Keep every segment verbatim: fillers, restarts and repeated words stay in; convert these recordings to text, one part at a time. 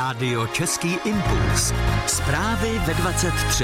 Rádio Český impuls. Zprávy ve dvacet tři.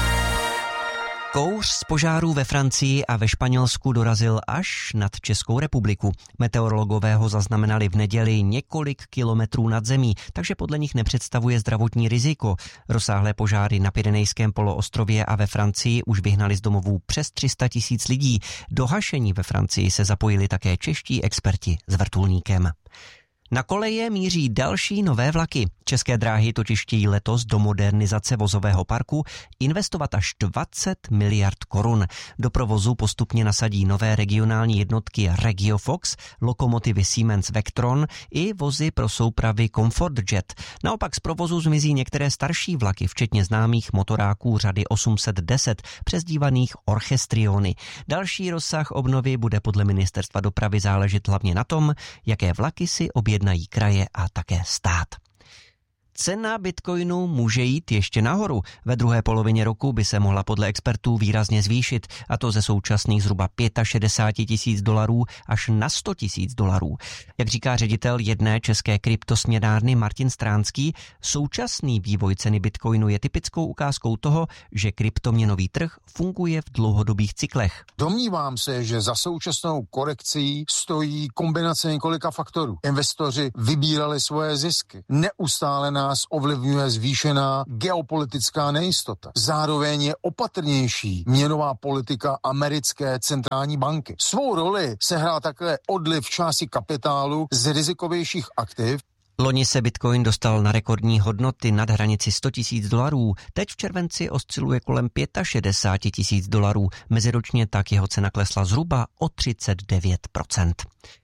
Kouř z požárů ve Francii a ve Španělsku dorazil až nad Českou republiku. Meteorologové ho zaznamenali v neděli několik kilometrů nad zemí, takže podle nich nepředstavuje zdravotní riziko. Rozsáhlé požáry na Pyrenejském poloostrově a ve Francii už vyhnali z domovů přes tři sta tisíc lidí. Do hašení ve Francii se zapojili také čeští experti s vrtulníkem. Na koleje míří další nové vlaky. České dráhy totiž chtějí letos do modernizace vozového parku investovat až dvacet miliard korun. Do provozu postupně nasadí nové regionální jednotky Regiofox, lokomotivy Siemens Vectron i vozy pro soupravy ComfortJet. Naopak z provozu zmizí některé starší vlaky, včetně známých motoráků řady osm set deset, přezdívaných Orchestriony. Další rozsah obnovy bude podle ministerstva dopravy záležet hlavně na tom, jaké vlaky si objednají kraje a také stát. Cena bitcoinu může jít ještě nahoru. Ve druhé polovině roku by se mohla podle expertů výrazně zvýšit, a to ze současných zhruba šedesát pět tisíc dolarů až na sto tisíc dolarů. Jak říká ředitel jedné české kryptosměnárny Martin Stránský, současný vývoj ceny bitcoinu je typickou ukázkou toho, že kryptoměnový trh funguje v dlouhodobých cyklech. Domnívám se, že za současnou korekcí stojí kombinace několika faktorů. Investoři vybírali svoje zisky. Neustále na nás ovlivňuje zvýšená geopolitická nejistota. Zároveň je opatrnější měnová politika americké centrální banky. Svou roli sehrál také odliv části kapitálu z rizikovějších aktiv. Loni se bitcoin dostal na rekordní hodnoty nad hranici sto tisíc dolarů. Teď v červenci osciluje kolem šedesát pět tisíc dolarů. Meziročně tak jeho cena klesla zhruba o třicet devět procent.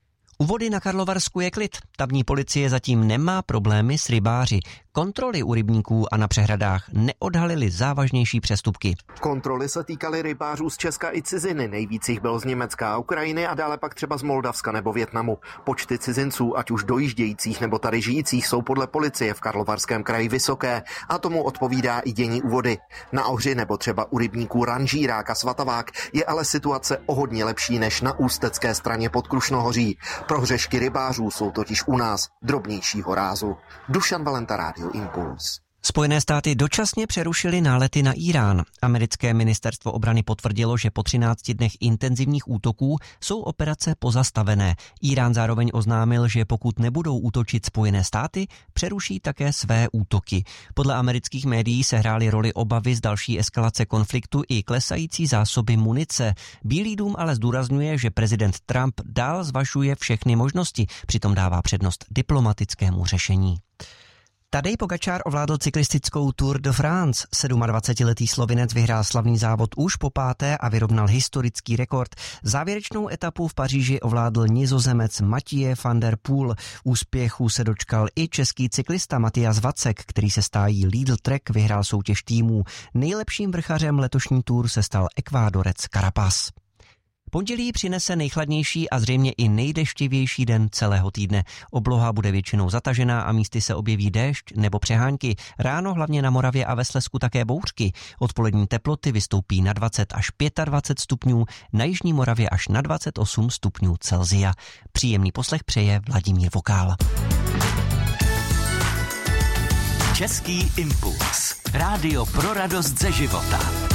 U vody na Karlovarsku je klid. Tamní policie zatím nemá problémy s rybáři. Kontroly u rybníků a na přehradách neodhalily závažnější přestupky. Kontroly se týkaly rybářů z Česka i ciziny. Nejvíc jich bylo z Německa a Ukrajiny a dále pak třeba z Moldavska nebo Vietnamu. Počty cizinců, ať už dojíždějících nebo tady žijících, jsou podle policie v Karlovarském kraji vysoké a tomu odpovídá i dění u vody. Na Ohři nebo třeba u rybníků Ranžírák a Svatavák je ale situace o hodně lepší než na ústecké straně pod Krušnohoří. Prohřešky rybářů jsou totiž u nás drobnějšího rázu. Dušan Valenta, Rádio Impuls. Spojené státy dočasně přerušily nálety na Irán. Americké ministerstvo obrany potvrdilo, že po třinácti dnech intenzivních útoků jsou operace pozastavené. Irán zároveň oznámil, že pokud nebudou útočit Spojené státy, přeruší také své útoky. Podle amerických médií sehrály roli obavy z další eskalace konfliktu i klesající zásoby munice. Bílý dům ale zdůrazňuje, že prezident Trump dál zvažuje všechny možnosti, přitom dává přednost diplomatickému řešení. Tadej Pogačár ovládl cyklistickou Tour de France. sedmadvacetiletý Slovinec vyhrál slavný závod už po páté a vyrovnal historický rekord. Závěrečnou etapu v Paříži ovládl Nizozemec Mathieu van der Poel. Úspěchu se dočkal i český cyklista Matyáš Vacek, který se stájí Lidl Trek vyhrál soutěž týmů. Nejlepším vrchařem letošní Tour se stal Ekvádorec Carapaz. Pondělí přinese nejchladnější a zřejmě i nejdeštivější den celého týdne. Obloha bude většinou zatažená a místy se objeví déšť nebo přehánky. Ráno hlavně na Moravě a ve Slezsku také bouřky. Odpolední teploty vystoupí na dvacet až dvacet pět stupňů, na jižní Moravě až na dvacet osm stupňů Celsia. Příjemný poslech přeje Vladimír Vokál. Český impuls. Rádio pro radost ze života.